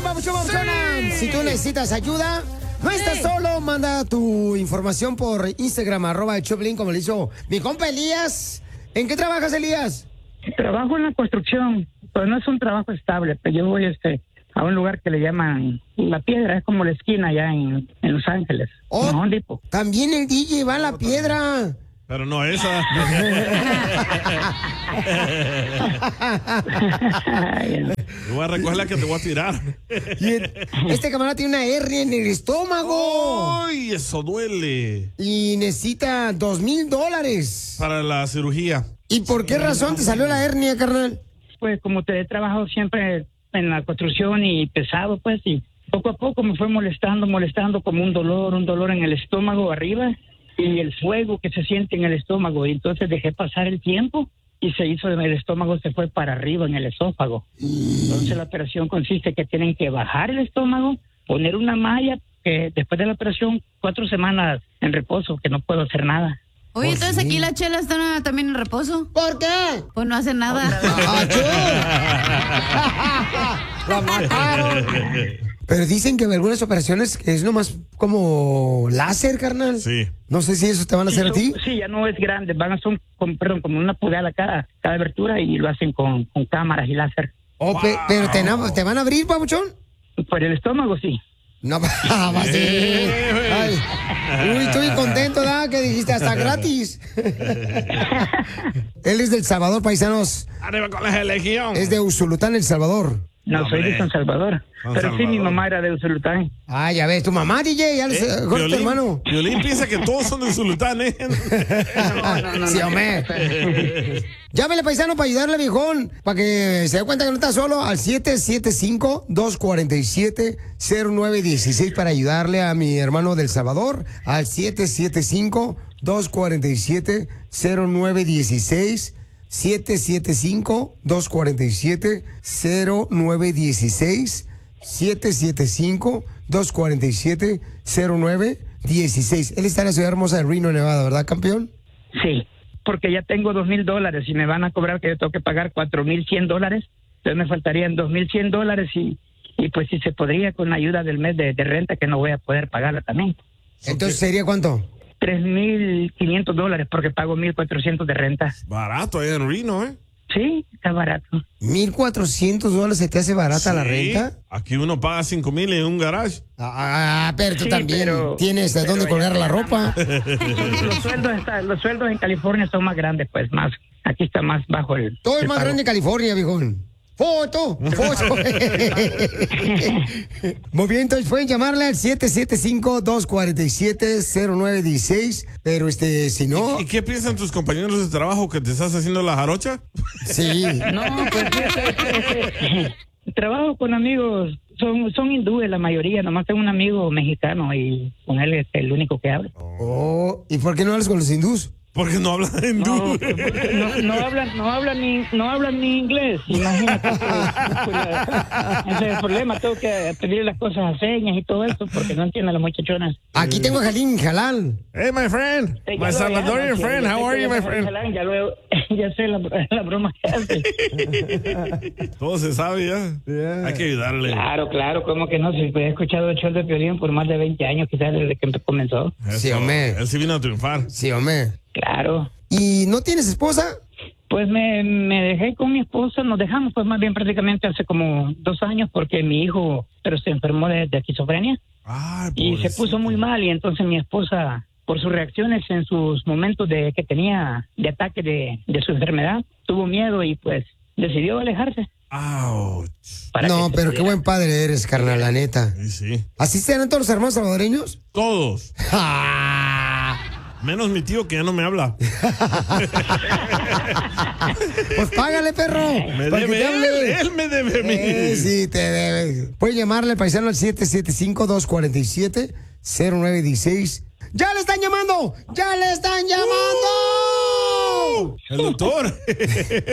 papuchón, papuchona. Si tú necesitas ayuda, no estás solo. Manda tu información por Instagram, @Choplin, como le hizo mi compa Elías. ¿En qué trabajas, Elías? Trabajo en la construcción, pero no es un trabajo estable. Pero yo voy a un lugar que le llaman La Piedra, es como la esquina allá en Los Ángeles. Oh, ¿No, tipo? también el DJ va a La Piedra. Pero no esa. Yo voy a recoger la que te voy a tirar. Este camarada tiene una hernia en el estómago. ¡Ay, eso duele! Y necesita $2,000. Para la cirugía. ¿Y por qué razón te salió la hernia, carnal? Pues como te he trabajado siempre en la construcción y pesado, pues, y poco a poco me fue molestando como un dolor en el estómago arriba y el fuego que se siente en el estómago. Y entonces dejé pasar el tiempo y el estómago se fue para arriba en el esófago. Entonces la operación consiste que tienen que bajar el estómago, poner una malla, que después de la operación 4 semanas en reposo, que no puedo hacer nada. Oye, entonces aquí la Chela está también en reposo. ¿Por qué? Pues no hace nada. La mataron. Pero dicen que en algunas operaciones es nomás como láser, carnal. Sí. No sé si eso te van a hacer a ti. Sí, ya no es grande, como una pulgada cada abertura y lo hacen con cámaras y láser. Oh, pero ¿te van a abrir, papuchón? Por el estómago, sí. No, va a ser. Uy, estoy contento, ¿da? Que dijiste hasta gratis. Él es del Salvador, paisanos. Arriba con la legión. Es de Usulután, El Salvador. No, soy de San Salvador. Pero sí, mi mamá era de Usulután. Ah, ya ves, tu mamá, DJ, ya les tu hermano. Violín piensa que todos son de Usulután, ¿eh? No. Sí, hombre. Llámele, paisano, para ayudarle, viejón, para que se dé cuenta que no está solo, al 775-247-0916 para ayudarle a mi hermano del Salvador, al 775-247-0916. 775-247-0916. 775-247-0916. Él está en la ciudad hermosa de Reno, Nevada, ¿verdad, campeón? Sí, porque ya tengo $2,000 y me van a cobrar que yo tengo que pagar $4,100. Entonces me faltarían $2,100 y pues si se podría con la ayuda del mes de renta que no voy a poder pagarla también. Entonces, ¿sería cuánto? $3,500 porque pago $1,400 de renta. Barato ahí en Reno, ¿eh? Sí, está barato. $1,400 se te hace barata la renta. Aquí uno paga $5,000 en un garage. Pero tú Sí, también pero tienes de dónde colgar la ropa. Los sueldos en California son más grandes, pues más. Aquí está más bajo el. Todo es el más pago. grande en California, viejón. ¡Foto! Muy bien, entonces pueden llamarle al 775-247-0916. Pero si no. ¿Y qué piensan tus compañeros de trabajo que te estás haciendo la jarocha? Sí. No, pues trabajo con amigos, son hindúes la mayoría, nomás tengo un amigo mexicano y con él es el único que habla. Oh, ¿y por qué no hablas con los hindús? Porque no hablan hindú. No hablan ni inglés, imagínate. Ese es el problema, tengo que pedir las cosas a señas y todo eso porque no entienden las muchachonas. Aquí tengo a Jalín Jalal. Hey, my friend. My Salvadorian friend. How are you, my friend? Ya sé la broma que hace. Todo se sabe ya. Yeah. Hay que ayudarle. Claro, como que no, si he escuchado el show de Piolín por más de 20 años, quizás desde que comenzó. Eso, sí, hombre. Él sí vino a triunfar. Sí, hombre. Claro. ¿Y no tienes esposa? Pues me dejé con mi esposa, nos dejamos pues más bien prácticamente hace como 2 años porque mi hijo se enfermó de esquizofrenia. Ay, y se puso muy mal y entonces mi esposa, por sus reacciones en sus momentos que tenía de ataque de su enfermedad, tuvo miedo y pues decidió alejarse. Ouch. No, pero qué buen padre eres, carnal, la neta. Sí. ¿Así serán todos los hermanos salvadoreños? Todos. Menos mi tío que ya no me habla. Pues págale, perro. Me debe él me debe a mí. Sí, te debe. Puedes llamarle al paisano al 775-247-0916. ¡Ya le están llamando! ¡Ya le están llamando! El doctor.